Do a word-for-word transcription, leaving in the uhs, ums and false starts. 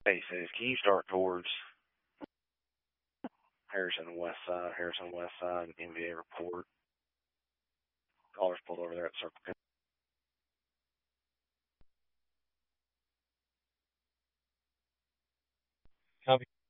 Hey, says, can you start towards Harrison West Side, Harrison West Side, and N V A Report? Callers pulled over there at Circle K. Copy.